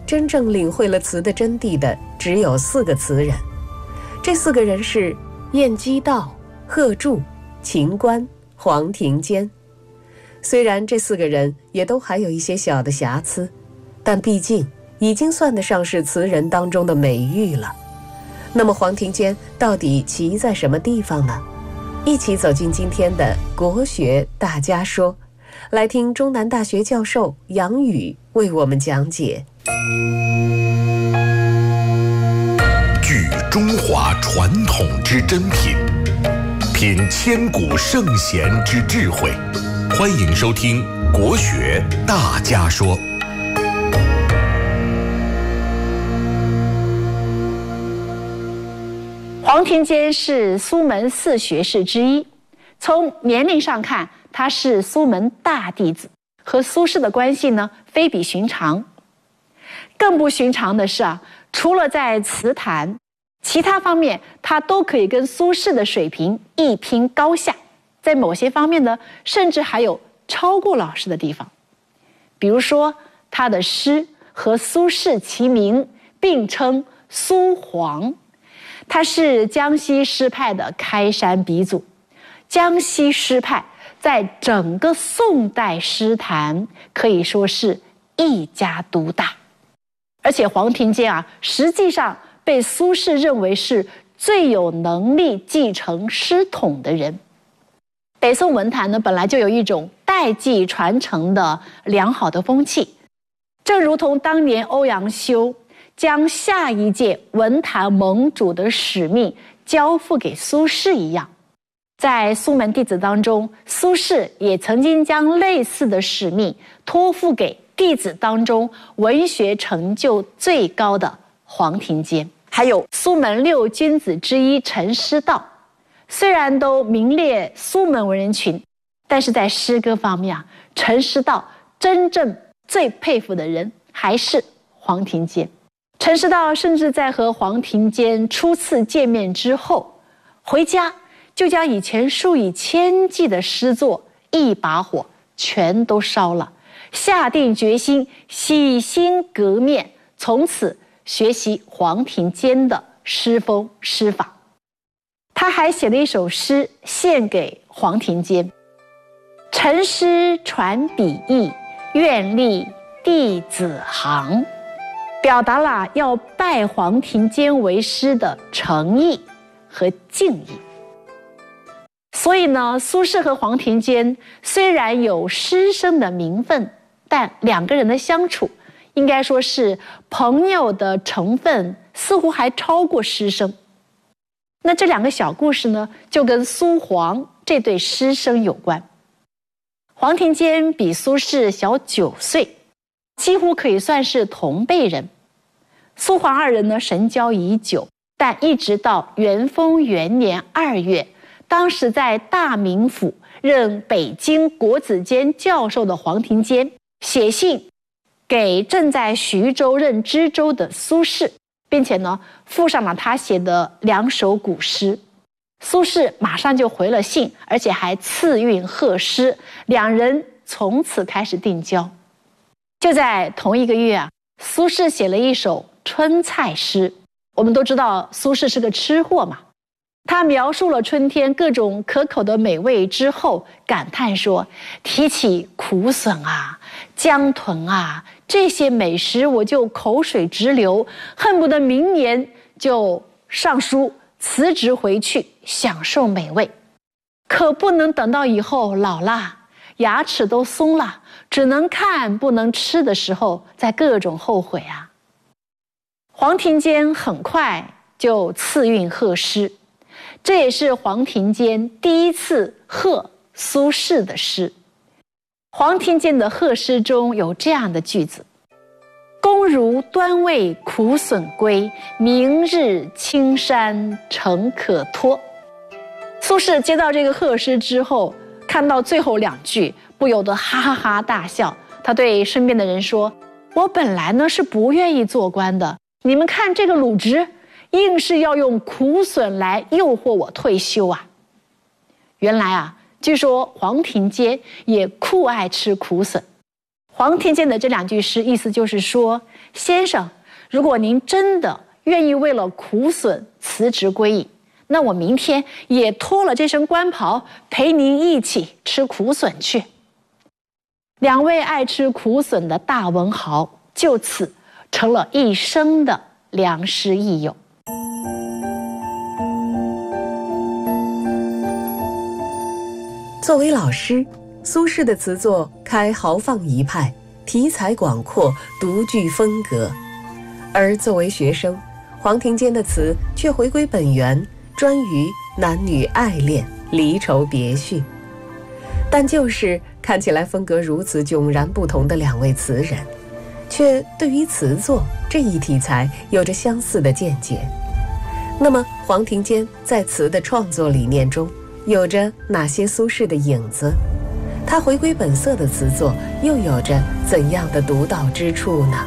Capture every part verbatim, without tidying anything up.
真正领会了词的真谛的只有四个词人，这四个人是晏几道、贺铸、秦观、黄庭坚。虽然这四个人也都还有一些小的瑕疵，但毕竟已经算得上是词人当中的美玉了。那么黄庭坚到底奇在什么地方呢？一起走进今天的国学大家说，来听中南大学教授杨宇为我们讲解。 聚中华传统之珍品，品千古圣贤之智慧。欢迎收听国学大家说。 黄庭坚是苏门四学士之一，从年龄上看，他是苏门大弟子，和苏轼的关系呢非比寻常。更不寻常的是啊，除了在词坛，其他方面他都可以跟苏轼的水平一拼高下，在某些方面呢，甚至还有超过老师的地方。比如说，他的诗和苏轼齐名，并称苏黄。他是江西诗派的开山鼻祖，江西诗派在整个宋代诗坛可以说是一家独大。而且黄庭坚啊，实际上被苏轼认为是最有能力继承诗统的人。北宋文坛呢，本来就有一种代际传承的良好的风气，正如同当年欧阳修将下一届文坛盟主的使命交付给苏轼一样，在苏门弟子当中，苏轼也曾经将类似的使命托付给弟子当中文学成就最高的黄庭坚，还有苏门六君子之一陈师道。虽然都名列苏门文人群，但是在诗歌方面啊，陈师道真正最佩服的人还是黄庭坚。陈师道甚至在和黄庭坚初次见面之后，回家就将以前数以千计的诗作一把火全都烧了，下定决心洗心革面，从此学习黄庭坚的诗风诗法。他还写了一首诗献给黄庭坚：陈诗传笔意，愿立弟子行。表达了要拜黄庭坚为师的诚意和敬意。所以呢，苏轼和黄庭坚虽然有师生的名分，但两个人的相处应该说是朋友的成分似乎还超过师生。那这两个小故事呢，就跟苏黄这对师生有关。黄庭坚比苏轼小九岁，几乎可以算是同辈人。苏黄二人呢，神交已久，但一直到元丰元年二月，当时在大名府任北京国子监教授的黄庭坚写信给正在徐州任知州的苏轼，并且呢附上了他写的两首古诗。苏轼马上就回了信，而且还赐韵贺诗，两人从此开始定交。就在同一个月啊，苏轼写了一首春菜诗。我们都知道苏轼是个吃货嘛，他描述了春天各种可口的美味之后，感叹说：提起苦笋啊、江豚啊，这些美食我就口水直流，恨不得明年就上书辞职回去享受美味，可不能等到以后老了，牙齿都松了，只能看不能吃的时候再各种后悔啊。黄庭坚很快就赐韵贺诗，这也是黄庭坚第一次贺苏轼的诗。黄庭坚的贺诗中有这样的句子：公如端味苦笋归，明日青山诚可托。苏轼接到这个贺诗之后，看到最后两句，不由得哈哈哈大笑。他对身边的人说：我本来呢是不愿意做官的，你们看这个鲁直，硬是要用苦笋来诱惑我退休啊。原来啊，据说黄庭坚也酷爱吃苦笋。 黄庭坚的这两句诗意思就是说，先生，如果您真的愿意为了苦损辞职归隐，那我明天也脱了这身官袍，陪您一起吃苦笋去。两位爱吃苦笋的大文豪就此成了一生的良师益友。 作为老师，苏轼的词作开豪放一派，题材广阔，独具风格；而作为学生，黄庭坚的词却回归本源，专于男女爱恋、离愁别绪。但就是看起来风格如此迥然不同的两位词人，却对于词作这一题材有着相似的见解。那么黄庭坚在词的创作理念中有着哪些苏轼的影子？他回归本色的词作又有着怎样的独到之处呢？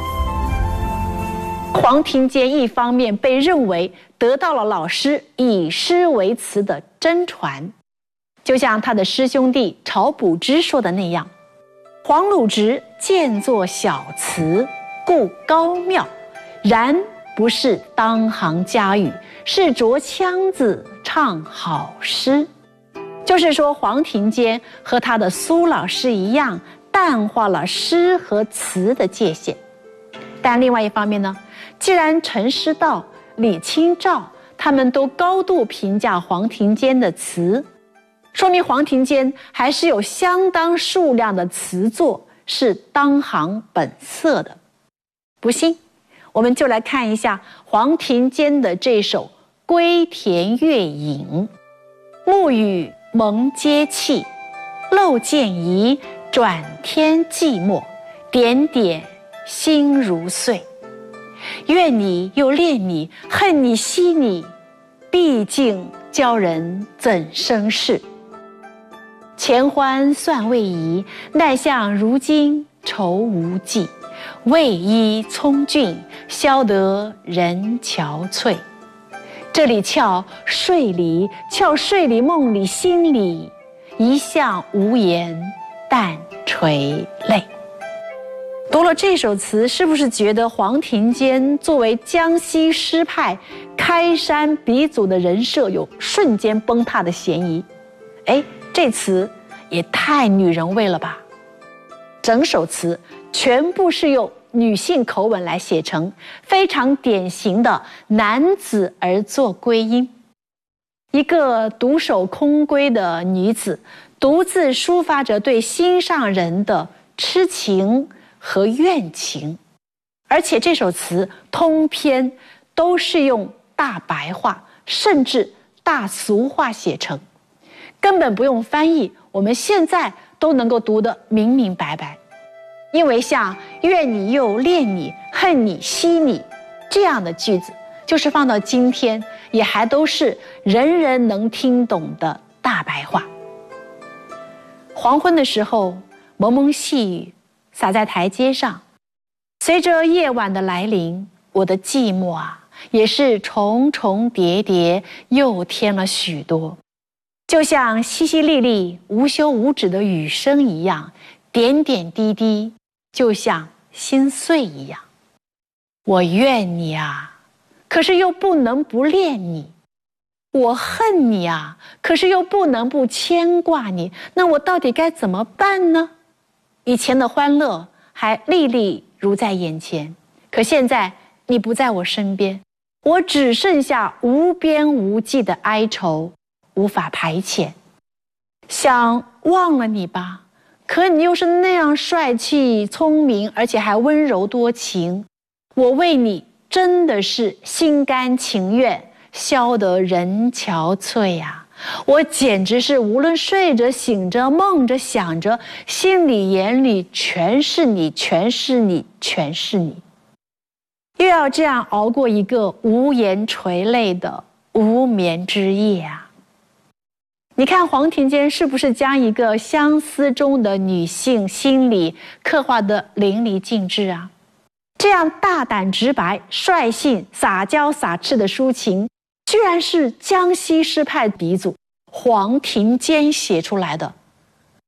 黄庭坚一方面被认为得到了老师以诗为词的真传，就像他的师兄弟晁补之说的那样，黄鲁直见作小词，故高妙，然不是当行家语，是着腔子唱好诗。就是说，黄庭坚和他的苏老师一样，淡化了诗和词的界限。但另外一方面呢，既然陈师道、李清照他们都高度评价黄庭坚的词，说明黄庭坚还是有相当数量的词作是当行本色的。不信，我们就来看一下黄庭坚的这首《归田月影》。暮雨蒙阶气，漏见疑，转天寂寞，点点心如碎。怨你又恋你，恨你惜你，毕竟教人怎生事？前欢算未移，奈向如今愁无计。为伊聪俊，消得人憔悴。这里翘睡里，翘睡里梦里心里，一向无言，但垂泪。读了这首词，是不是觉得黄庭坚作为江西诗派开山鼻祖的人设有瞬间崩塌的嫌疑？哎，这词也太女人味了吧！整首词全部是用女性口吻来写成，非常典型的男子而作归音。一个独守空闺的女子，独自抒发着对心上人的痴情和怨情，而且这首词通篇都是用大白话甚至大俗话写成，根本不用翻译，我们现在都能够读得明明白白。因为像怨你又恋你，恨你惜你这样的句子，就是放到今天也还都是人人能听懂的大白话。黄昏的时候，蒙蒙细雨洒在台阶上，随着夜晚的来临，我的寂寞啊也是重重叠叠，又添了许多，就像淅淅沥沥无休无止的雨声一样，点点滴滴，就像心碎一样。我怨你啊，可是又不能不恋你；我恨你啊，可是又不能不牵挂你。那我到底该怎么办呢？以前的欢乐还历历如在眼前，可现在你不在我身边，我只剩下无边无际的哀愁，无法排遣。想忘了你吧，可你又是那样帅气聪明，而且还温柔多情，我为你真的是心甘情愿，消得人憔悴呀、啊！我简直是无论睡着醒着梦着想着，心里眼里全是你，全是你，全是你。又要这样熬过一个无言垂泪的无眠之夜啊！你看黄庭坚是不是将一个相思中的女性心理刻画得淋漓尽致啊？这样大胆直白、率性、撒娇撒翅的抒情，居然是江西诗派鼻祖黄庭坚写出来的。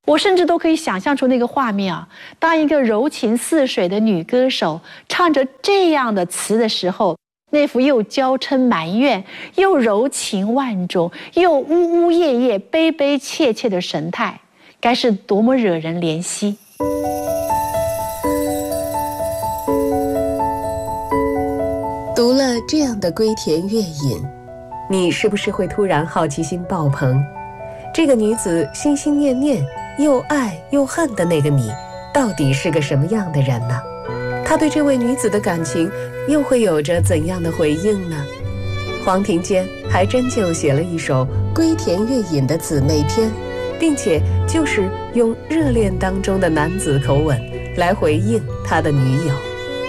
我甚至都可以想象出那个画面啊，当一个柔情似水的女歌手唱着这样的词的时候，那副又娇嗔埋怨，又柔情万种，又呜呜咽咽、悲悲切切的神态，该是多么惹人怜惜。 读了这样的归田乐引，你是不是会突然好奇心爆棚？这个女子心心念念又爱又恨的那个你，到底是个什么样的人呢？他对这位女子的感情又会有着怎样的回应呢？黄庭坚还真就写了一首归田乐引的姊妹篇，并且就是用热恋当中的男子口吻来回应他的女友。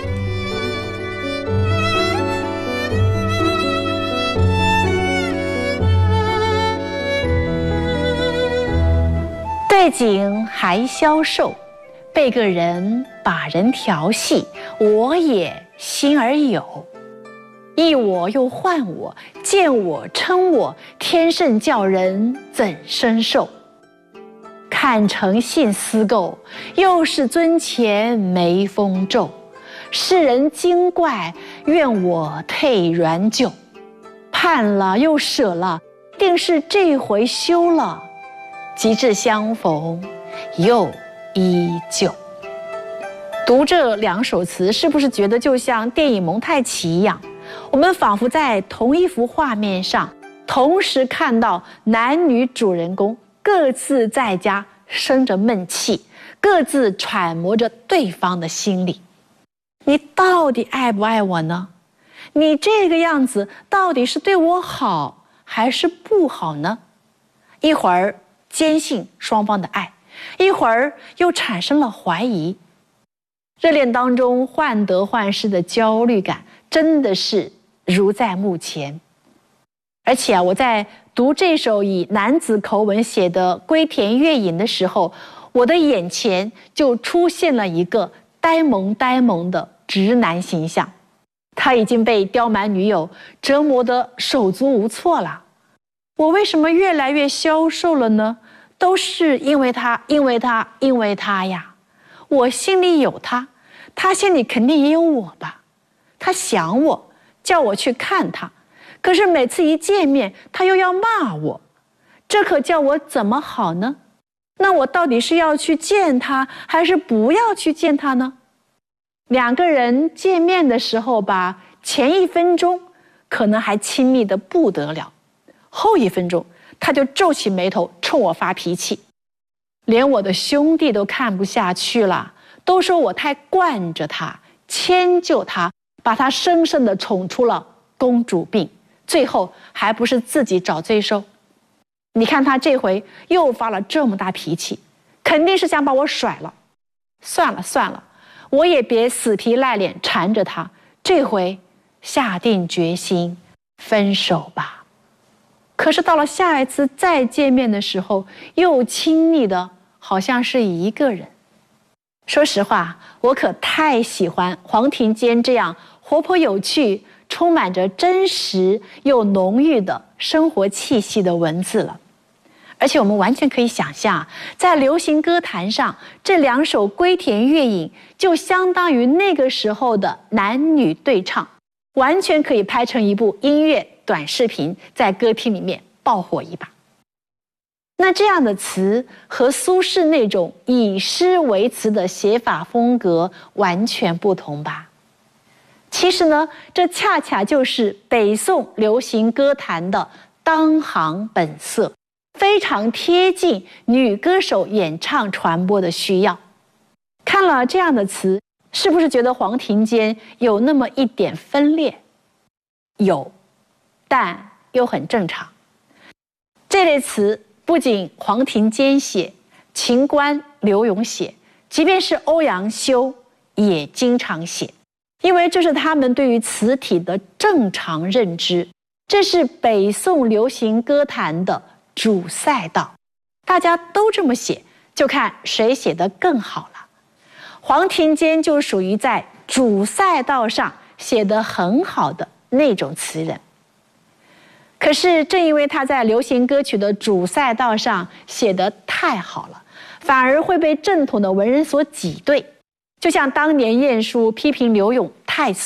对景还消瘦，被个人把人调戏，我也心儿有。忆我又唤我，见我称我，天甚叫人怎生受？看诚信私垢，又是尊前眉峰皱。世人惊怪，愿我退软酒。盼了又舍了，定是这回休了。及至相逢，又依旧。读这两首词，是不是觉得就像电影蒙太奇一样？我们仿佛在同一幅画面上，同时看到男女主人公各自在家生着闷气，各自揣摩着对方的心理。你到底爱不爱我呢？你这个样子到底是对我好还是不好呢？一会儿坚信双方的爱，一会儿又产生了怀疑。热恋当中患得患失的焦虑感真的是如在目前。而且啊，我在读这首以男子口吻写的归田乐引的时候，我的眼前就出现了一个呆萌呆萌的直男形象。他已经被刁蛮女友折磨得手足无措了。我为什么越来越消瘦了呢？都是因为他，因为他，因为他呀！我心里有他，他心里肯定也有我吧？他想我，叫我去看他，可是每次一见面，他又要骂我，这可叫我怎么好呢？那我到底是要去见他，还是不要去见他呢？两个人见面的时候吧，前一分钟可能还亲密得不得了，后一分钟他就皱起眉头冲我发脾气，连我的兄弟都看不下去了，都说我太惯着他，迁就他，把他生生地宠出了公主病，最后还不是自己找罪受。你看他这回又发了这么大脾气，肯定是想把我甩了。算了算了，我也别死皮赖脸缠着他，这回下定决心分手吧。可是到了下一次再见面的时候，又亲密的好像是一个人。说实话，我可太喜欢黄庭坚这样活泼有趣、充满着真实又浓郁的生活气息的文字了。而且我们完全可以想象，在流行歌坛上，这两首归田乐引就相当于那个时候的男女对唱，完全可以拍成一部音乐短视频，在歌厅里面爆火一把。那这样的词和苏轼那种以诗为词的写法风格完全不同吧？其实呢，这恰恰就是北宋流行歌坛的当行本色，非常贴近女歌手演唱传播的需要。看了这样的词，是不是觉得黄庭坚有那么一点分裂？有，但又很正常。这类词不仅黄庭坚写，秦观、柳永写，即便是欧阳修也经常写，因为这是他们对于词体的正常认知，这是北宋流行歌坛的主赛道，大家都这么写，就看谁写得更好了。黄庭坚就属于在主赛道上写得很好的那种词人。可是正因为他在流行歌曲的主赛道上写得太好了， 反而会被正统的文人所挤兑。就像当年晏殊批评刘永太